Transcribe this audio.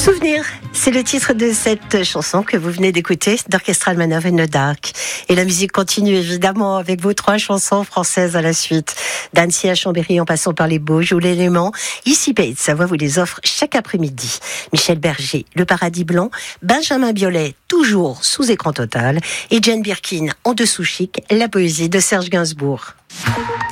Souvenir, c'est le titre de cette chanson que vous venez d'écouter d'Orchestral Man in the Dark. Et la musique continue évidemment avec vos 3 chansons françaises à la suite. d'Annecy à Chambéry en passant par les Bauges ou l'Élément. Ici Pays de Savoie vous les offre chaque après-midi. Michel Berger, Le Paradis Blanc, Benjamin Biolay, toujours sous écran total, et Jane Birkin, En dessous chic, la poésie de Serge Gainsbourg.